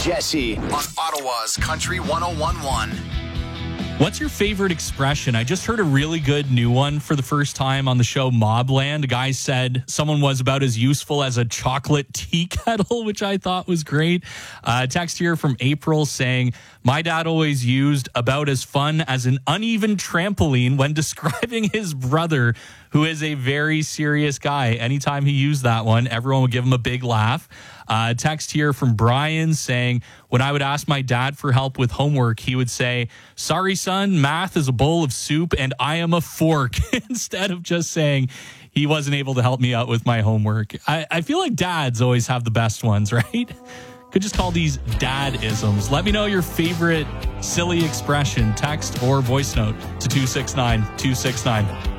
Jesse on Ottawa's Country 101.1. What's your favorite expression? I just heard a really good new one for the first time on the show Mobland. A guy said someone was about as useful as a chocolate tea kettle, which I thought was great. Text here from April saying, my dad always used about as fun as an uneven trampoline when describing his brother, who is a very serious guy. Anytime he used that one, everyone would give him a big laugh. Text here from Brian saying, when I would ask my dad for help with homework, he would say, sorry, son, math is a bowl of soup and I am a fork, instead of just saying he wasn't able to help me out with my homework. I feel like dads always have the best ones, right? Could just call these dad-isms. Let me know your favorite silly expression, text or voice note to 269-269.